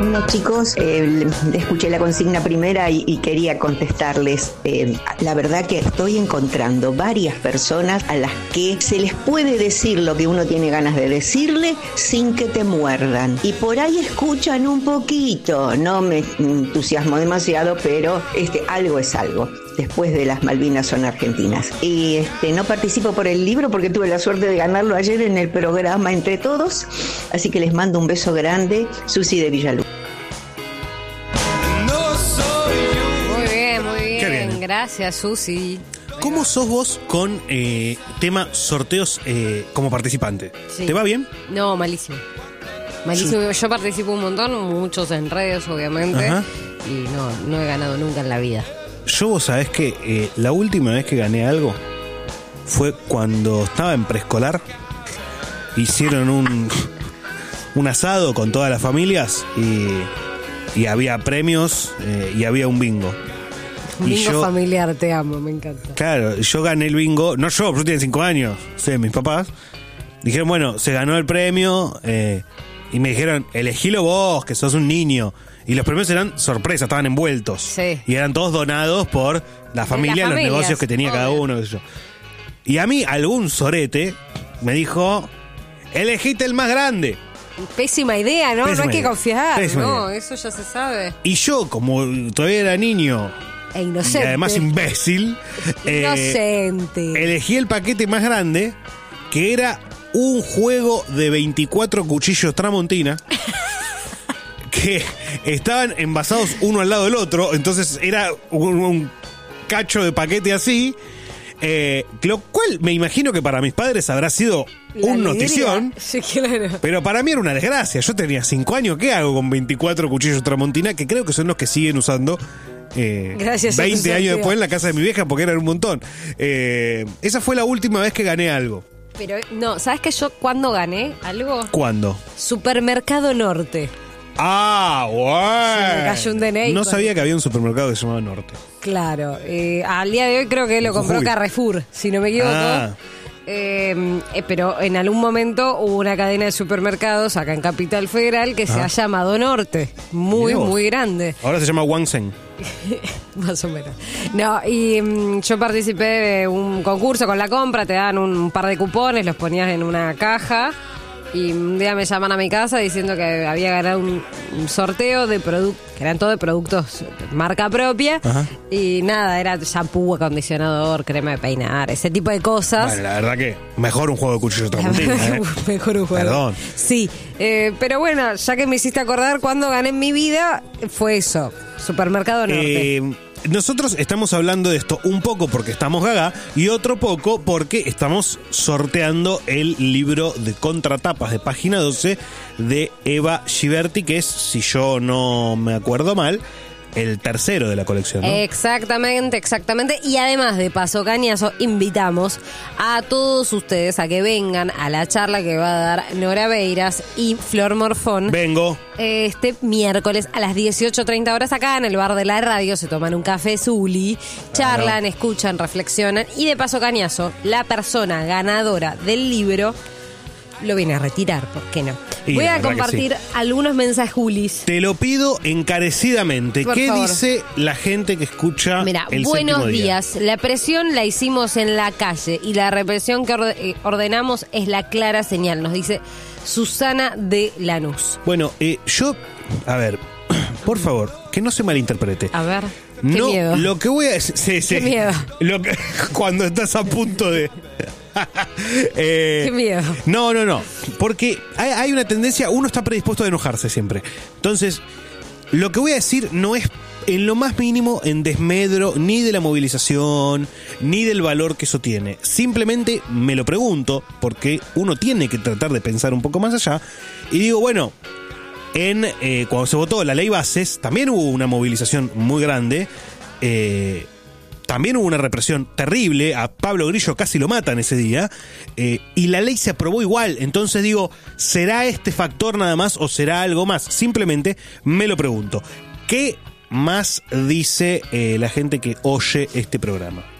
Hola chicos, escuché la consigna primera y quería contestarles. La verdad que estoy encontrando varias personas a las que se les puede decir lo que uno tiene ganas de decirle sin que te muerdan. Y por ahí escuchan un poquito, no me entusiasmo demasiado, pero algo es algo. Después de las Malvinas son argentinas. Y no participo por el libro porque tuve la suerte de ganarlo ayer en el programa Entre Todos. Así que les mando un beso grande, Susi de Villaluz. Muy bien, muy bien. Qué bien. Gracias, Susi. ¿Cómo sos vos con tema sorteos como participante? Sí. ¿Te va bien? No, malísimo. Malísimo. Yo participo un montón, muchos en redes, obviamente. Ajá. Y no he ganado nunca en la vida. Yo, vos sabés que la última vez que gané algo fue cuando estaba en preescolar. Hicieron un asado con todas las familias y había premios y había un bingo. Un bingo familiar, te amo, me encanta. Claro, yo gané el bingo, no yo tenía 5 años, mis papás. Dijeron, bueno, se ganó el premio y me dijeron, elegilo vos, que sos un niño. Y los premios eran sorpresas, estaban envueltos. Sí. Y eran todos donados por la familia, los negocios que tenía cada uno, qué sé yo. Y a mí algún sorete me dijo, elegiste el más grande. Pésima idea, ¿no? Pésima no hay que idea. confiar, Pésima no, idea. eso ya se sabe. Y yo, como todavía era niño E inocente. y además imbécil, Inocente. elegí el paquete más grande, que era un juego de 24 cuchillos Tramontina que estaban envasados uno al lado del otro, entonces era un cacho de paquete así, lo cual me imagino que para mis padres habrá sido un notición. Sí, claro. Pero para mí era una desgracia. Yo tenía 5 años. ¿Qué hago con 24 cuchillos Tramontina? Que creo que son los que siguen usando Gracias a tu 20 sorteo. años después en la casa de mi vieja, porque eran un montón. Esa fue la última vez que gané algo. Pero no, ¿sabes que yo cuándo gané algo? ¿Cuándo? Supermercado Norte. Ah, bueno. Se me cayó un DNI. No sabía que había un supermercado que se llamaba Norte. Claro. Al día de hoy creo que lo compró Jujuy. Carrefour, si no me equivoco. Ah. Pero en algún momento hubo una cadena de supermercados acá en Capital Federal que se ha llamado Norte. Muy, Mirá vos. muy grande. Ahora se llama Wangsen. Más o menos. No, y yo participé de un concurso con la compra, te dan un par de cupones, los ponías en una caja. Y un día me llaman a mi casa diciendo que había ganado un sorteo de productos, que eran todos de productos marca propia. Ajá. Y nada, era shampoo, acondicionador, crema de peinar, ese tipo de cosas. Bueno, la verdad que mejor un juego de cuchillos Tramontina. Mejor un juego. Perdón. Sí, pero bueno, ya que me hiciste acordar cuando gané en mi vida, fue eso, Supermercado Norte. Nosotros estamos hablando de esto un poco porque estamos gaga y otro poco porque estamos sorteando el libro de contratapas de página 12 de Eva Giberti, que es, si yo no me acuerdo mal, el tercero de la colección, ¿no? Exactamente, exactamente. Y además de Paso Cañazo, invitamos a todos ustedes a que vengan a la charla que va a dar Nora Beiras y Flor Morfón. Vengo. Este miércoles a las 18:30 horas acá en el bar de la radio. Se toman un café Zuli, charlan, escuchan, reflexionan. Y de Paso Cañazo, la persona ganadora del libro lo viene a retirar, ¿por qué no? Y voy la a verdad que compartir algunos mensajes, Julis. Te lo pido encarecidamente. Por ¿Qué favor. dice la gente que escucha Mira, el buenos séptimo día? días. La presión la hicimos en la calle y la represión que ordenamos es la clara señal, nos dice Susana de Lanús. Bueno, yo, a ver, por favor, que no se malinterprete. A ver, qué No, miedo. lo que voy a decir. Sí, sí. Qué miedo. Cuando estás a punto de. Qué miedo. No. Porque hay una tendencia, uno está predispuesto a enojarse siempre. Entonces, lo que voy a decir no es en lo más mínimo en desmedro ni de la movilización, ni del valor que eso tiene. Simplemente me lo pregunto, porque uno tiene que tratar de pensar un poco más allá. Y digo, bueno, cuando se votó la ley Bases, también hubo una movilización muy grande. También hubo una represión terrible, a Pablo Grillo casi lo matan ese día, y la ley se aprobó igual. Entonces digo, ¿será este factor nada más o será algo más? Simplemente me lo pregunto. ¿Qué más dice la gente que oye este programa?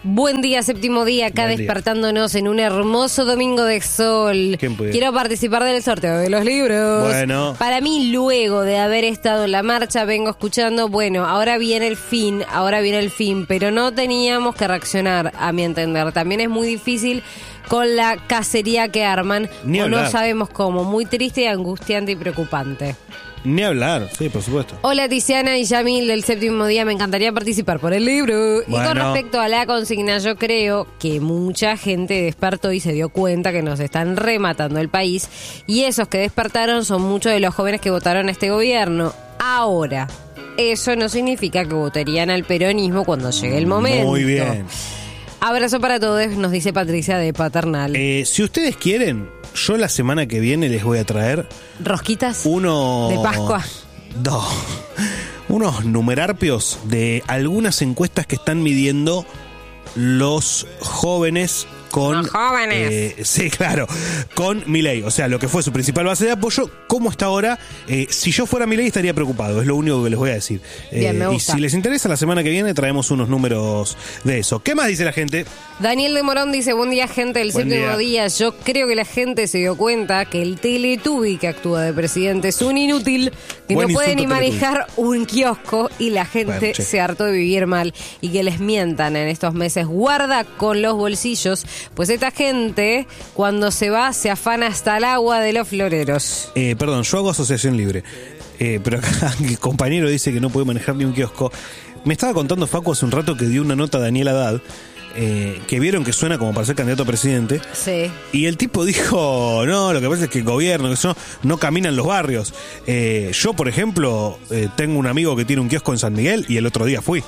Buen día, séptimo día, acá Buen día. despertándonos en un hermoso domingo de sol. ¿Quién puede? Quiero participar del sorteo de los libros. Bueno. Para mí, luego de haber estado en la marcha, vengo escuchando, bueno, ahora viene el fin, pero no teníamos que reaccionar, a mi entender. También es muy difícil con la cacería que arman, Ni o no hablar. sabemos cómo, muy triste y angustiante y preocupante. Ni hablar, sí, por supuesto. Hola Tiziana y Yamil del séptimo día, me encantaría participar por el libro. Y con Bueno. respecto a la consigna, yo creo que mucha gente despertó y se dio cuenta que nos están rematando el país. Y esos que despertaron son muchos de los jóvenes que votaron a este gobierno. Ahora, eso no significa que votarían al peronismo cuando llegue el momento. Muy bien. Abrazo para todos, nos dice Patricia de Paternal. Si ustedes quieren, yo la semana que viene les voy a traer ¿Rosquitas unos... de Pascua? No. Unos numerarpios de algunas encuestas que están midiendo los jóvenes con... Los jóvenes. Sí, claro, con Milei. O sea, lo que fue su principal base de apoyo, ¿cómo está ahora? Si yo fuera Milei estaría preocupado, es lo único que les voy a decir. Bien, me y gusta. si les interesa, la semana que viene traemos unos números de eso. ¿Qué más dice la gente? Daniel de Morón dice, buen día gente del Buen séptimo día. día. Yo creo que la gente se dio cuenta que el Teletubby que actúa de presidente es un inútil, que Buen no puede ni insulto, manejar un kiosco y la gente Bueno, che. se hartó de vivir mal y que les mientan en estos meses. Guarda con los bolsillos, pues esta gente cuando se va se afana hasta el agua de los floreros. Perdón, yo hago asociación libre. Pero acá mi compañero dice que no puede manejar ni un kiosco. Me estaba contando Facu hace un rato que dio una nota a Daniel Haddad, que vieron que suena como para ser candidato a presidente. Sí. Y el tipo dijo, no, lo que pasa es que el gobierno, que eso, no camina en los barrios. Yo, por ejemplo, tengo un amigo que tiene un kiosco en San Miguel y el otro día fui.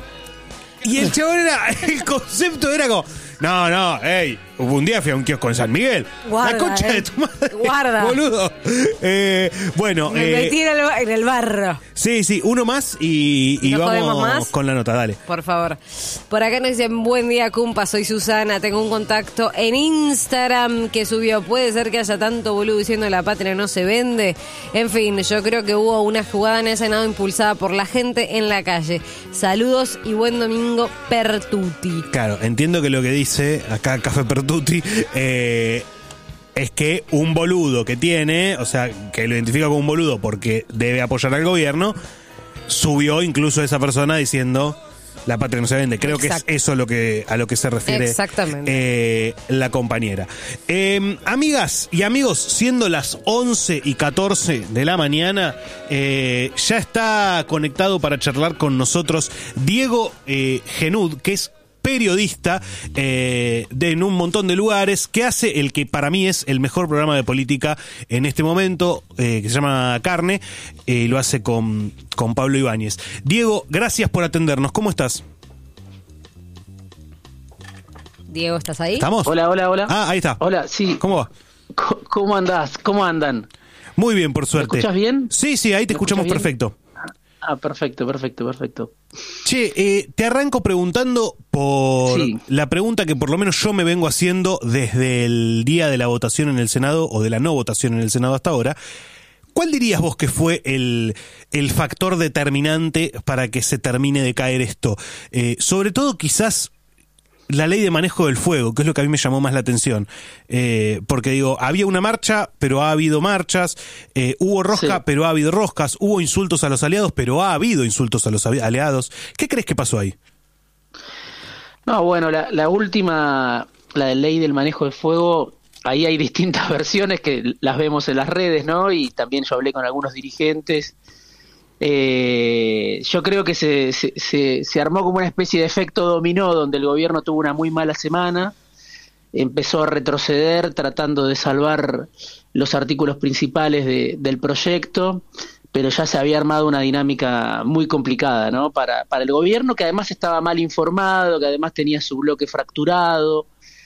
Y el chabón el concepto era como, no, un día fui a un kiosco en San Miguel. Guarda, la concha de tu madre. Guarda. Boludo. Bueno, Me metí en el barro. sí, uno más y ¿No podemos vamos más? con la nota, dale. Por favor. Por acá nos dicen, buen día, Cumpa, soy Susana, tengo un contacto en Instagram que subió. Puede ser que haya tanto boludo diciendo la patria no se vende. En fin, yo creo que hubo una jugada en el Senado impulsada por la gente en la calle. Saludos y buen domingo, Pertuti. Claro, entiendo que lo que dice acá Café Pertuti es que un boludo que tiene, o sea, que lo identifica como un boludo porque debe apoyar al gobierno, subió incluso a esa persona diciendo la patria no se vende. Creo Exacto. que es eso a lo que se refiere la compañera. Amigas y amigos, siendo las 11:14 de la mañana, ya está conectado para charlar con nosotros Diego Genud, que es periodista en un montón de lugares, que hace el que para mí es el mejor programa de política en este momento, que se llama Carne, lo hace con Pablo Ibáñez. Diego, gracias por atendernos. ¿Cómo estás? Diego, ¿estás ahí? ¿Estamos? Hola. Ah, ahí está. Hola, sí. ¿Cómo va? ¿Cómo andás? ¿Cómo andan? Muy bien, por suerte. ¿Me escuchas bien? Sí, ahí te ¿Me escuchamos escuchas bien? perfecto. Ah, perfecto. Che, te arranco preguntando por Sí. la pregunta que por lo menos yo me vengo haciendo desde el día de la votación en el Senado, o de la no votación en el Senado hasta ahora. ¿Cuál dirías vos que fue el factor determinante para que se termine de caer esto? Sobre todo quizás la ley de manejo del fuego, que es lo que a mí me llamó más la atención. Porque digo, había una marcha, pero ha habido marchas, hubo rosca, Sí. pero ha habido roscas, hubo insultos a los aliados, pero ha habido insultos a los aliados. ¿Qué crees que pasó ahí? No, bueno, la última, la de ley del manejo de fuego, ahí hay distintas versiones que las vemos en las redes, ¿no? Y también yo hablé con algunos dirigentes. Yo creo que se armó como una especie de efecto dominó, donde el gobierno tuvo una muy mala semana, empezó a retroceder tratando de salvar los artículos principales del proyecto, pero ya se había armado una dinámica muy complicada, ¿no? Para el gobierno, que además estaba mal informado, que además tenía su bloque fracturado.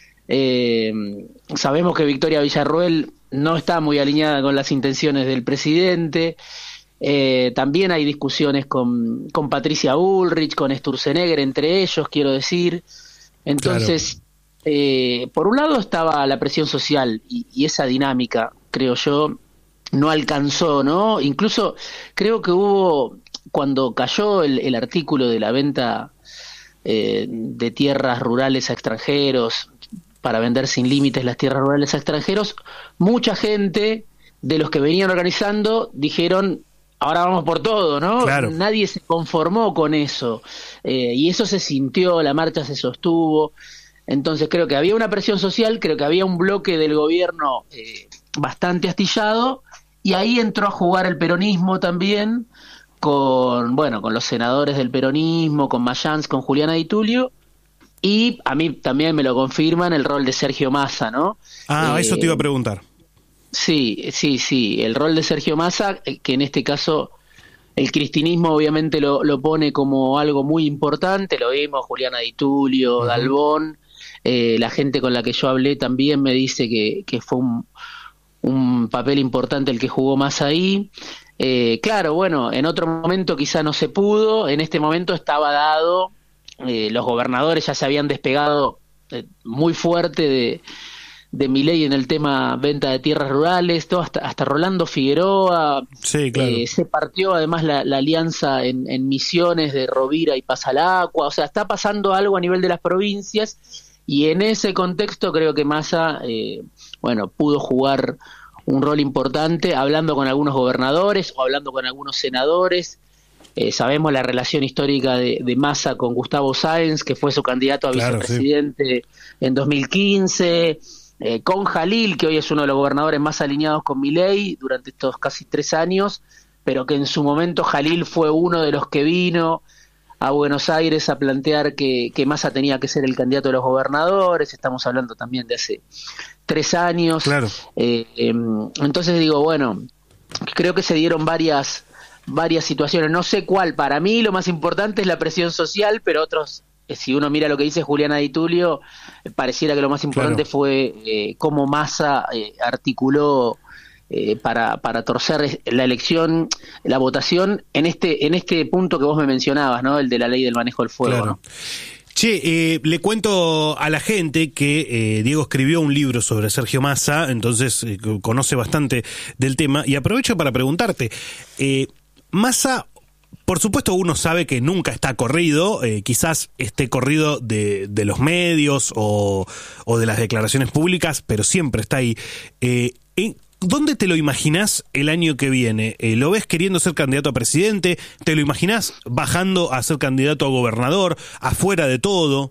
Sabemos que Victoria Villarroel no está muy alineada con las intenciones del presidente. También hay discusiones con Patricia Bullrich, con Sturzenegger, entre ellos, quiero decir. Entonces, por un lado estaba la presión social y esa dinámica, creo yo, no alcanzó, ¿no? Incluso creo que hubo, cuando cayó el artículo de la venta de tierras rurales a extranjeros, para vender sin límites las tierras rurales a extranjeros, mucha gente de los que venían organizando dijeron, ahora vamos por todo, ¿no? Claro. Nadie se conformó con eso, y eso se sintió, la marcha se sostuvo. Entonces creo que había una presión social, creo que había un bloque del gobierno bastante astillado, y ahí entró a jugar el peronismo también, con los senadores del peronismo, con Mayans, con Juliana Di Tulio, y a mí también me lo confirman el rol de Sergio Massa, ¿no? Eso te iba a preguntar. Sí, el rol de Sergio Massa, que en este caso el cristinismo obviamente lo pone como algo muy importante, lo vimos, Juliana Di Tulio, Dalbón, la gente con la que yo hablé también me dice que fue un papel importante el que jugó Massa ahí. Claro, bueno, en otro momento quizá no se pudo, en este momento estaba dado, los gobernadores ya se habían despegado muy fuerte de Milei en el tema venta de tierras rurales, todo hasta Rolando Figueroa, sí, claro. Se partió además la alianza en Misiones de Rovira y Pasalacua, o sea, está pasando algo a nivel de las provincias, y en ese contexto creo que Massa, pudo jugar un rol importante hablando con algunos gobernadores o hablando con algunos senadores. Sabemos la relación histórica de Massa con Gustavo Sáenz, que fue su candidato a vicepresidente en 2015, con Jalil, que hoy es uno de los gobernadores más alineados con Milei durante estos casi 3 años, pero que en su momento Jalil fue uno de los que vino a Buenos Aires a plantear que Massa tenía que ser el candidato de los gobernadores. Estamos hablando también de hace 3 años. Claro. Entonces digo, creo que se dieron varias situaciones, no sé cuál. Para mí lo más importante es la presión social, pero otros, si uno mira lo que dice Juliana Di Tulio, pareciera que lo más importante fue cómo Massa articuló para torcer la elección, la votación en este punto que vos me mencionabas, ¿no? El de la ley del manejo del fuego. Claro. ¿No? Che, le cuento a la gente que Diego escribió un libro sobre Sergio Massa, entonces conoce bastante del tema, y aprovecho para preguntarte, Massa, por supuesto uno sabe que nunca está corrido, quizás esté corrido de los medios o de las declaraciones públicas, pero siempre está ahí. ¿Dónde te lo imaginás el año que viene? ¿Lo ves queriendo ser candidato a presidente? ¿Te lo imaginás bajando a ser candidato a gobernador, afuera de todo?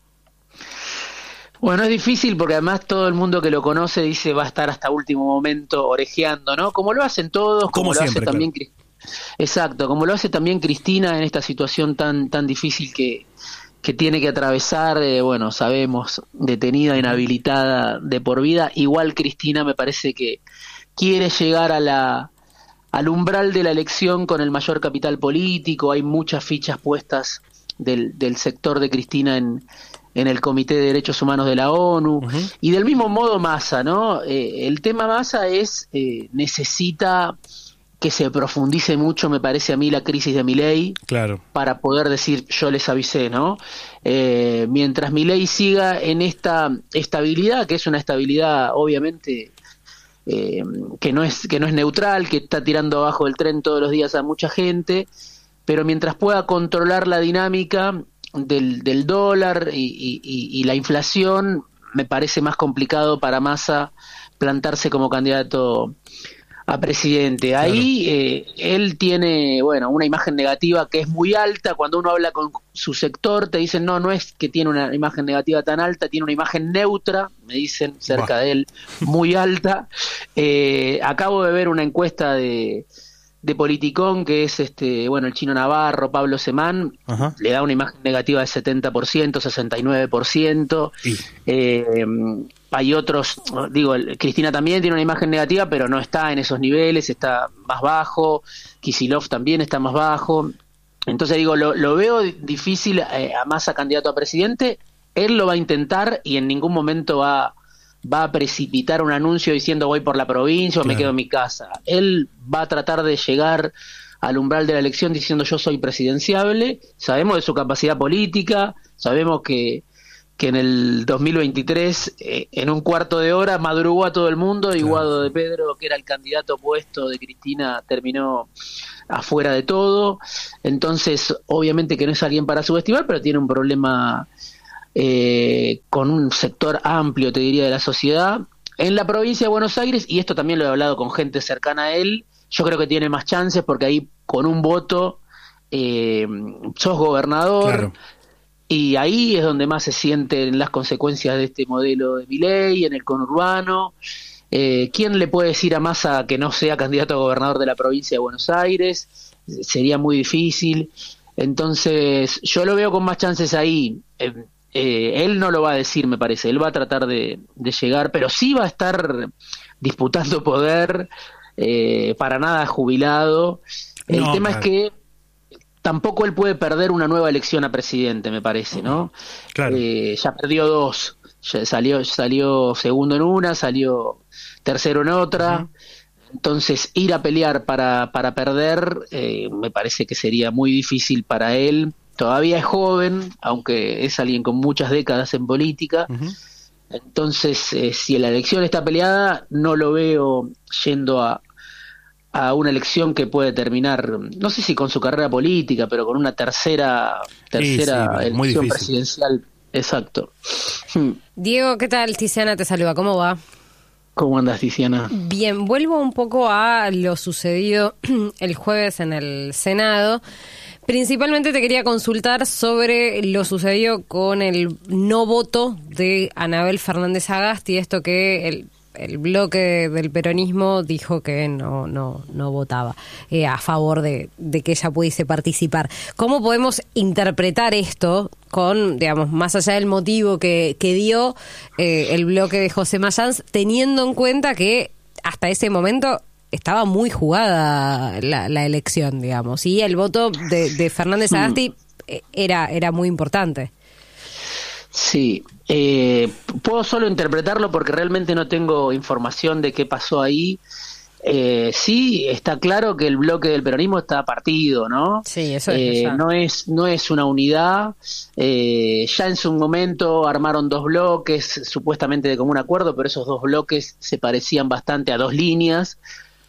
Bueno, es difícil porque además todo el mundo que lo conoce dice va a estar hasta último momento orejeando, ¿no? Como lo hacen todos, como lo siempre, hace también Exacto, como lo hace también Cristina en esta situación tan difícil que tiene que atravesar, sabemos, detenida, inhabilitada de por vida. Igual Cristina me parece que quiere llegar al umbral de la elección con el mayor capital político. Hay muchas fichas puestas del sector de Cristina en el Comité de Derechos Humanos de la ONU, y del mismo modo Massa, ¿no? El tema Massa necesita que se profundice mucho, me parece a mí, la crisis de Milei, para poder decir, yo les avisé, ¿no? Mientras Milei siga en esta estabilidad, que es una estabilidad obviamente que no es neutral, que está tirando abajo del tren todos los días a mucha gente, pero mientras pueda controlar la dinámica del dólar y la inflación, me parece más complicado para Massa plantarse como candidato a presidente. Ahí él tiene, una imagen negativa que es muy alta. Cuando uno habla con su sector te dicen, no es que tiene una imagen negativa tan alta, tiene una imagen neutra, me dicen cerca de él, muy alta. Acabo de ver una encuesta de Politicón, que es el Chino Navarro, Pablo Semán, le da una imagen negativa de 70%, 69%. Hay otros, Cristina también tiene una imagen negativa, pero no está en esos niveles, está más bajo. Kicillof también está más bajo. Entonces lo veo difícil a Massa candidato a presidente. Él lo va a intentar y en ningún momento va a precipitar un anuncio diciendo voy por la provincia o me quedo en mi casa. Él va a tratar de llegar al umbral de la elección diciendo yo soy presidenciable. Sabemos de su capacidad política, sabemos que en el 2023 en un cuarto de hora madrugó a todo el mundo y Guado de Pedro, que era el candidato opuesto de Cristina, terminó afuera de todo. Entonces, obviamente que no es alguien para subestimar, pero tiene un problema con un sector amplio, te diría, de la sociedad. En la provincia de Buenos Aires, y esto también lo he hablado con gente cercana a él, yo creo que tiene más chances porque ahí con un voto sos gobernador. Claro. Y ahí es donde más se sienten las consecuencias de este modelo de Milei en el conurbano. ¿Quién le puede decir a Massa que no sea candidato a gobernador de la provincia de Buenos Aires? Sería muy difícil. Entonces, yo lo veo con más chances ahí. Él no lo va a decir, me parece. Él va a tratar de llegar, pero sí va a estar disputando poder, para nada jubilado. El tema es que tampoco él puede perder una nueva elección a presidente, me parece, ¿no? Claro. Ya perdió 2, ya salió segundo en una, salió tercero en otra. Entonces, ir a pelear para perder, me parece que sería muy difícil para él. Todavía es joven, aunque es alguien con muchas décadas en política. Entonces, si la elección está peleada, no lo veo yendo a una elección que puede terminar, no sé si con su carrera política, pero con una tercera elección presidencial. Exacto. Diego, ¿qué tal? Tiziana te saluda, ¿cómo va? ¿Cómo andas, Tiziana? Bien, vuelvo un poco a lo sucedido el jueves en el Senado. Principalmente te quería consultar sobre lo sucedido con el no voto de Anabel Fernández Sagasti, esto que el bloque del peronismo dijo que no votaba a favor de que ella pudiese participar. ¿Cómo podemos interpretar esto con, digamos, más allá del motivo que dio el bloque de José Mayans, teniendo en cuenta que hasta ese momento estaba muy jugada la elección, digamos, y el voto de Fernández Sagasti era muy importante? Sí, puedo solo interpretarlo porque realmente no tengo información de qué pasó ahí. Sí, está claro que el bloque del peronismo está partido, ¿no? Sí, eso es. No es una unidad. Ya en su momento armaron 2 bloques, supuestamente de común acuerdo, pero esos 2 bloques se parecían bastante a 2 líneas.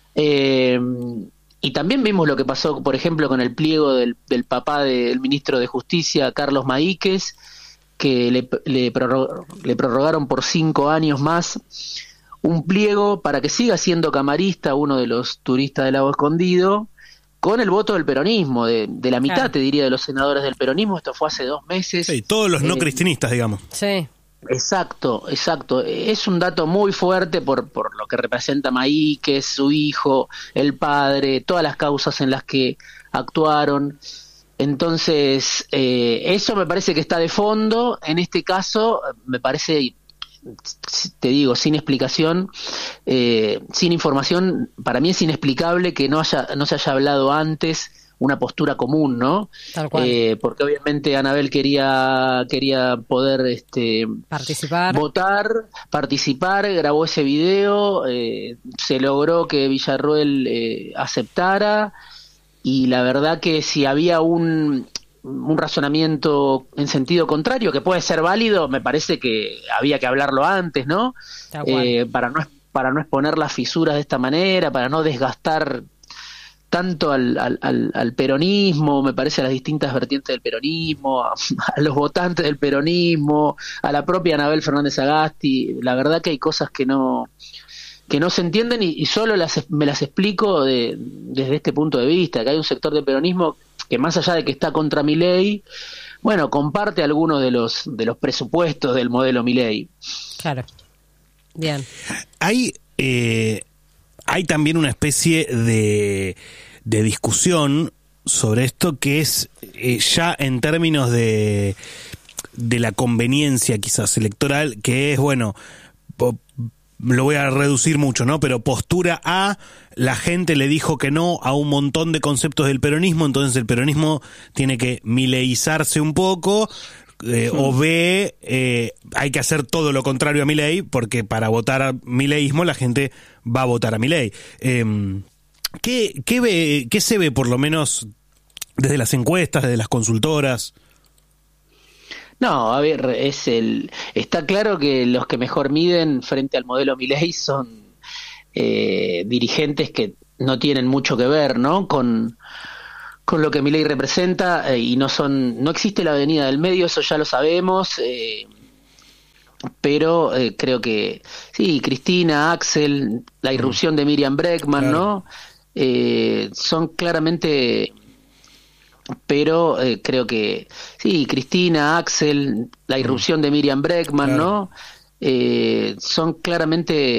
Y también vimos lo que pasó, por ejemplo, con el pliego del papá del ministro de Justicia, Carlos Maíquez, que le prorrogaron por 5 años más un pliego para que siga siendo camarista, uno de los turistas del Lago Escondido, con el voto del peronismo, de la mitad, claro, te diría, de los senadores del peronismo. Esto fue hace 2 meses. Sí, todos los no cristinistas, digamos. Sí. Exacto. Es un dato muy fuerte por lo que representa Maíquez, su hijo, el padre, todas las causas en las que actuaron. Entonces, eso me parece que está de fondo. En este caso, me parece, te digo, sin explicación, sin información, para mí es inexplicable que no se haya hablado antes una postura común, ¿no? Tal cual. Porque obviamente Anabel quería poder participar, grabó ese video, se logró que Villarroel aceptara. Y la verdad que si había un razonamiento en sentido contrario, que puede ser válido, me parece que había que hablarlo antes, ¿no? Para no exponer las fisuras de esta manera, para no desgastar tanto al peronismo, me parece, a las distintas vertientes del peronismo, a los votantes del peronismo, a la propia Anabel Fernández Sagasti. La verdad que hay cosas que no se entienden y solo me las explico desde este punto de vista, que hay un sector del peronismo que, más allá de que está contra Milei, bueno, comparte algunos de los presupuestos del modelo Milei. Claro. Bien. Hay también una especie de discusión sobre esto que es ya en términos de la conveniencia quizás electoral, que es, bueno, lo voy a reducir mucho, ¿no? Pero postura A, la gente le dijo que no a un montón de conceptos del peronismo, entonces el peronismo tiene que mileizarse un poco, o B, hay que hacer todo lo contrario a Milei, porque para votar a mileísmo la gente va a votar a Milei. ¿Qué se ve, por lo menos, desde las encuestas, desde las consultoras? No, a ver, está claro que los que mejor miden frente al modelo Milei son dirigentes que no tienen mucho que ver, ¿no? Con lo que Milei representa, y no existe la avenida del medio, eso ya lo sabemos, pero creo que sí, Cristina, Axel, la irrupción de Miriam Bregman, claro, ¿no? Son claramente, pero creo que sí, Cristina, Axel, la irrupción de Miriam Bregman, claro. ¿no? Son claramente